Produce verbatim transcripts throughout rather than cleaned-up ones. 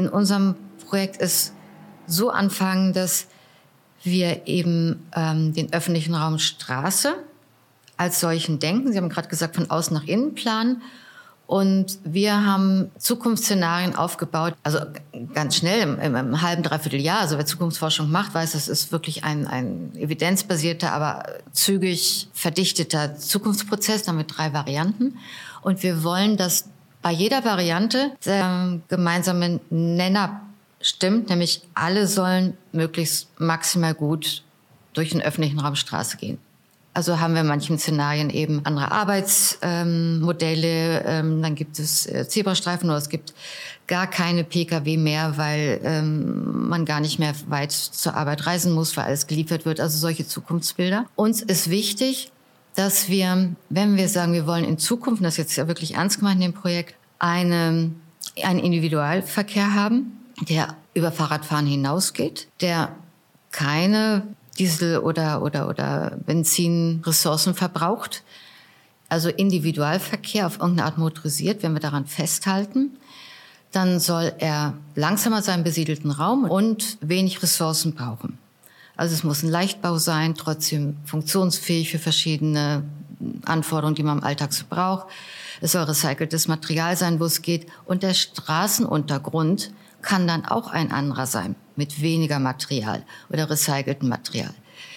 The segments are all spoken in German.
in unserem Projekt ist so anfangen, dass wir eben ähm, den öffentlichen Raum Straße als solchen denken. Sie haben gerade gesagt, von außen nach innen planen. Und wir haben Zukunftsszenarien aufgebaut, also ganz schnell, im, im, im halben, dreiviertel Jahr. Also wer Zukunftsforschung macht, weiß, das ist wirklich ein, ein evidenzbasierter, aber zügig verdichteter Zukunftsprozess, damit drei Varianten. Und wir wollen, dass bei jeder Variante der gemeinsame Nenner stimmt, nämlich alle sollen möglichst maximal gut durch den öffentlichen Raum Straße gehen. Also haben wir in manchen Szenarien eben andere Arbeitsmodelle, ähm, ähm, dann gibt es äh, Zebrastreifen oder es gibt gar keine Pkw mehr, weil ähm, man gar nicht mehr weit zur Arbeit reisen muss, weil alles geliefert wird, also solche Zukunftsbilder. Uns ist wichtig, dass wir, wenn wir sagen, wir wollen in Zukunft, und das ist jetzt ja wirklich ernst gemeint in dem Projekt, eine, einen Individualverkehr haben, der über Fahrradfahren hinausgeht, der keine Diesel- oder, oder, oder Benzinressourcen verbraucht. Also Individualverkehr auf irgendeine Art motorisiert, wenn wir daran festhalten, dann soll er langsamer sein im besiedelten Raum und wenig Ressourcen brauchen. Also es muss ein Leichtbau sein, trotzdem funktionsfähig für verschiedene Anforderungen, die man im Alltag so braucht. Es soll recyceltes Material sein, wo es geht. Und der Straßenuntergrund kann dann auch ein anderer sein, mit weniger Material oder recyceltem Material.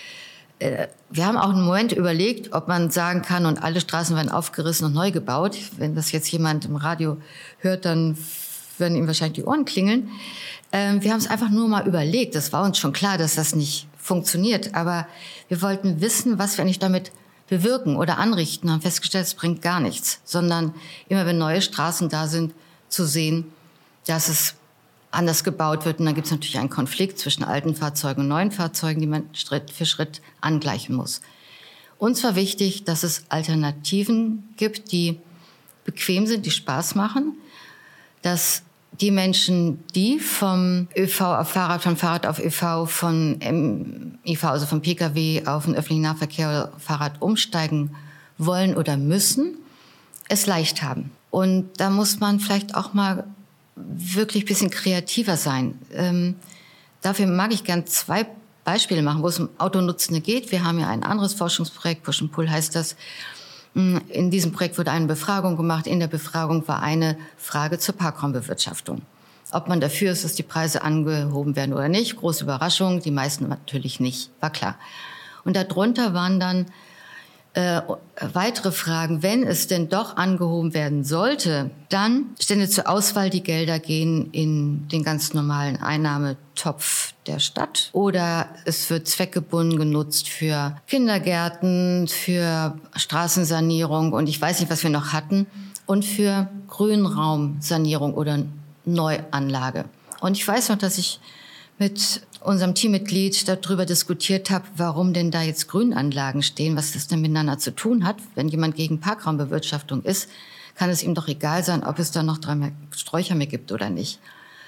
Wir haben auch einen Moment überlegt, ob man sagen kann, und alle Straßen werden aufgerissen und neu gebaut. Wenn das jetzt jemand im Radio hört, dann werden ihm wahrscheinlich die Ohren klingeln. Wir haben es einfach nur mal überlegt. Das war uns schon klar, dass das nicht funktioniert. Aber wir wollten wissen, was wir eigentlich damit bewirken oder anrichten. Wir haben festgestellt, es bringt gar nichts. Sondern immer wenn neue Straßen da sind, zu sehen, dass es anders gebaut wird. Und dann gibt es natürlich einen Konflikt zwischen alten Fahrzeugen und neuen Fahrzeugen, die man Schritt für Schritt angleichen muss. Uns war wichtig, dass es Alternativen gibt, die bequem sind, die Spaß machen, dass die Menschen, die vom ÖV auf Fahrrad, von Fahrrad auf ÖV, von M I V, also vom Pkw auf den öffentlichen Nahverkehr oder Fahrrad umsteigen wollen oder müssen, es leicht haben. Und da muss man vielleicht auch mal wirklich ein bisschen kreativer sein. Ähm, dafür mag ich gern zwei Beispiele machen, wo es um Autonutzende geht. Wir haben ja ein anderes Forschungsprojekt, Push and Pull heißt das. In diesem Projekt wurde eine Befragung gemacht. In der Befragung war eine Frage zur Parkraumbewirtschaftung. Ob man dafür ist, dass die Preise angehoben werden oder nicht. Große Überraschung, die meisten natürlich nicht, war klar. Und darunter waren dann Äh, weitere Fragen. Wenn es denn doch angehoben werden sollte, dann stände zur Auswahl, die Gelder gehen in den ganz normalen Einnahmetopf der Stadt oder es wird zweckgebunden genutzt für Kindergärten, für Straßensanierung und ich weiß nicht, was wir noch hatten und für Grünraumsanierung oder Neuanlage. Und ich weiß noch, dass ich mit unserem Teammitglied darüber diskutiert habe, warum denn da jetzt Grünanlagen stehen, was das denn miteinander zu tun hat. Wenn jemand gegen Parkraumbewirtschaftung ist, kann es ihm doch egal sein, ob es da noch drei mehr Sträucher mehr gibt oder nicht.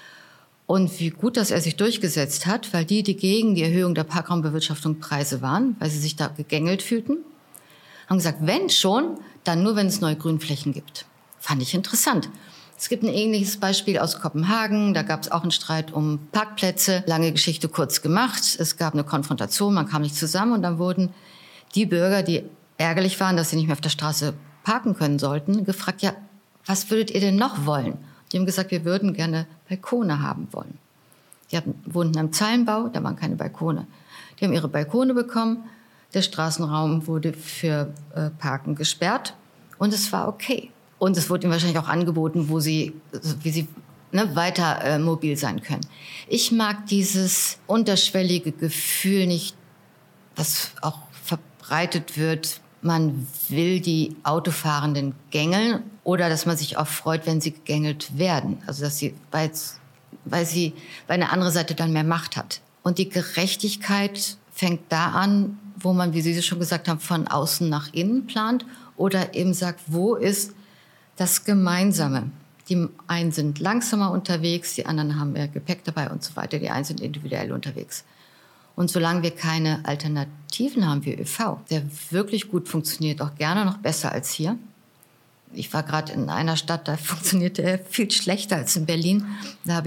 Und wie gut, dass er sich durchgesetzt hat, weil die, die gegen die Erhöhung der Parkraumbewirtschaftung Preise waren, weil sie sich da gegängelt fühlten, haben gesagt, wenn schon, dann nur, wenn es neue Grünflächen gibt. Fand ich interessant. Es gibt ein ähnliches Beispiel aus Kopenhagen. Da gab es auch einen Streit um Parkplätze. Lange Geschichte kurz gemacht. Es gab eine Konfrontation, man kam nicht zusammen. Und dann wurden die Bürger, die ärgerlich waren, dass sie nicht mehr auf der Straße parken können sollten, gefragt, ja, was würdet ihr denn noch wollen? Die haben gesagt, wir würden gerne Balkone haben wollen. Die hatten, wohnten am Zeilenbau, da waren keine Balkone. Die haben ihre Balkone bekommen. Der Straßenraum wurde für äh, Parken gesperrt. Und es war okay. Und es wurde ihnen wahrscheinlich auch angeboten, wo sie, wie sie ne, weiter äh, mobil sein können. Ich mag dieses unterschwellige Gefühl nicht, was auch verbreitet wird, man will die Autofahrenden gängeln oder dass man sich auch freut, wenn sie gegängelt werden. Also dass sie, weil, weil sie, weil eine andere Seite dann mehr Macht hat. Und die Gerechtigkeit fängt da an, wo man, wie Sie schon gesagt haben, von außen nach innen plant oder eben sagt, wo ist das Gemeinsame. Die einen sind langsamer unterwegs, die anderen haben mehr Gepäck dabei und so weiter. Die einen sind individuell unterwegs. Und solange wir keine Alternativen haben wie ÖV, der wirklich gut funktioniert, auch gerne noch besser als hier. Ich war gerade in einer Stadt, da funktionierte er viel schlechter als in Berlin. Da habe